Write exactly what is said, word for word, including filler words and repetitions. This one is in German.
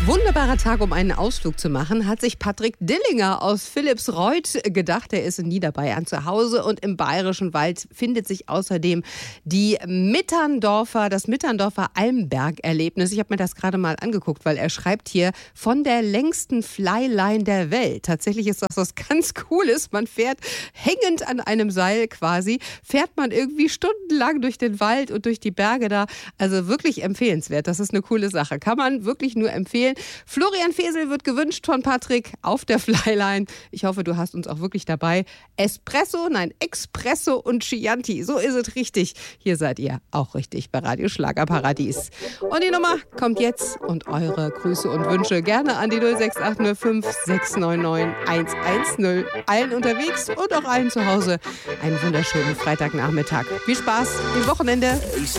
Wunderbarer Tag, um einen Ausflug zu machen, hat sich Patrick Dillinger aus Philippsreuth gedacht. Er ist in Niederbayern zu Hause und im Bayerischen Wald findet sich außerdem die Mitterndorfer, das Mitterndorfer Almberg-Erlebnis. Ich habe mir das gerade mal angeguckt, weil er schreibt hier von der längsten Flyline der Welt. Tatsächlich ist das was ganz Cooles. Man fährt hängend an einem Seil quasi, fährt man irgendwie stundenlang durch den Wald und durch die Berge da. Also wirklich empfehlenswert. Das ist eine coole Sache. Kann man wirklich nur empfehlen. Florian Fesel wird gewünscht von Patrick auf der Flyline. Ich hoffe, du hast uns auch wirklich dabei. Espresso, nein, Expresso und Chianti. So ist es richtig. Hier seid ihr auch richtig bei Radio Schlagerparadies. Und die Nummer kommt jetzt und eure Grüße und Wünsche gerne an die null sechs acht null fünf sechs neun neun eins eins null. Allen unterwegs und auch allen zu Hause einen wunderschönen Freitagnachmittag. Viel Spaß im Wochenende.